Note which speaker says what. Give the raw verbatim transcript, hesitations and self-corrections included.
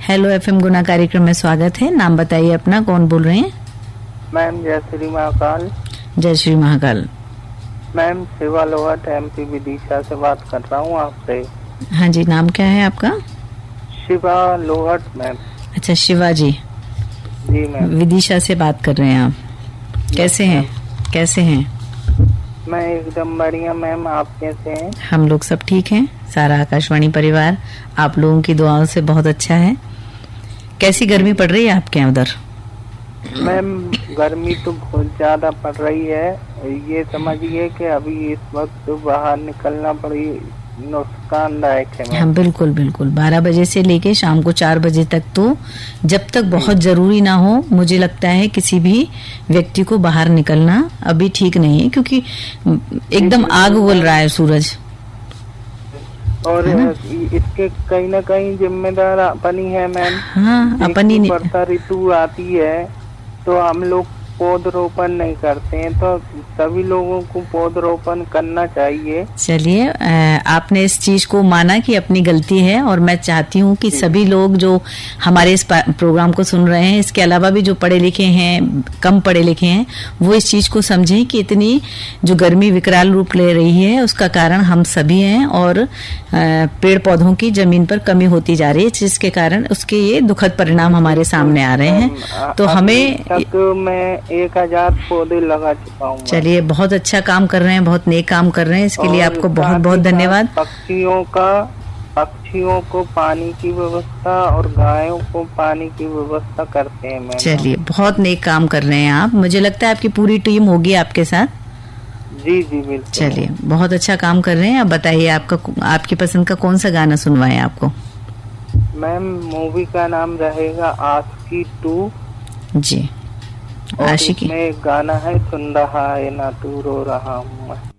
Speaker 1: Hello FM गुना कार्यक्रम में स्वागत है। नाम बताइए अपना, कौन बोल रहे हैं?
Speaker 2: मैम जय श्री महाकाल।
Speaker 1: जय श्री महाकाल।
Speaker 2: मैम शिवा लोहट एमपी विदिशा से बात कर रहा हूँ आपसे।
Speaker 1: हाँ जी, नाम क्या है आपका?
Speaker 2: शिवा लोहट मैम।
Speaker 1: अच्छा शिवा जी।
Speaker 2: जी मैम।
Speaker 1: विदिशा से बात कर रहे हैं आप? कैसे हैं? कैसे हैं?
Speaker 2: मैं एकदम बढ़िया मैम, आप कैसे हैं?
Speaker 1: हम लोग सब ठीक हैं। सारा आकाशवाणी परिवार आप लोगों की दुआओं से बहुत अच्छा है। कैसी गर्मी पड़ रही है आपके यहाँ उधर?
Speaker 2: मैम गर्मी तो बहुत ज्यादा पड़ रही है। ये समझिए कि अभी इस वक्त बाहर निकलना बड़ी नुकसानदायक है।
Speaker 1: हाँ बिल्कुल बिल्कुल। बारह बजे से लेके शाम को चार बजे तक तो जब तक बहुत जरूरी ना हो, मुझे लगता है किसी भी व्यक्ति को बाहर निकलना अभी ठीक नहीं है, क्योंकि एकदम आग उगल रहा है सूरज।
Speaker 2: और इसके कहीं ना कहीं जिम्मेदार अपनी है मैम।
Speaker 1: हाँ अपनी।
Speaker 2: वर्षा ऋतु आती है तो हम लोग पौधरोपण नहीं करते हैं, तो सभी लोगों को पौधरोपण करना चाहिए।
Speaker 1: चलिए, आपने इस चीज को माना कि अपनी गलती है, और मैं चाहती हूँ कि सभी लोग जो हमारे इस प्रोग्राम को सुन रहे हैं, इसके अलावा भी जो पढ़े लिखे हैं, कम पढ़े लिखे हैं, वो इस चीज को समझें कि इतनी जो गर्मी विकराल रूप ले रही है उसका कारण हम सभी हैं, और पेड़ पौधों की जमीन पर कमी होती जा रही है, जिसके कारण उसके ये दुखद परिणाम हमारे सामने आ रहे हैं। तो हमें
Speaker 2: मैं एक हजार पौधे लगा चुका हूँ।
Speaker 1: चलिए, बहुत अच्छा काम कर रहे हैं, बहुत नेक काम कर रहे हैं, इसके लिए आपको बहुत बहुत धन्यवाद।
Speaker 2: पक्षियों का पक्षियों को पानी की व्यवस्था और गायों को पानी की व्यवस्था करते हैं मैम।
Speaker 1: चलिए, बहुत नेक काम कर रहे हैं आप। मुझे लगता है आपकी पूरी टीम होगी आपके साथ।
Speaker 2: जी जी बिल्कुल।
Speaker 1: चलिए, बहुत अच्छा काम कर रहे हैं। अब बताइए, आपका आपकी पसंद का कौन सा गाना सुनवाएं आपको?
Speaker 2: मैम मूवी का नाम रहेगा आशिकी टू।
Speaker 1: जी, आशिकी
Speaker 2: में एक गाना है, सुन रहा है ना तू रो रहा हूँ मैं।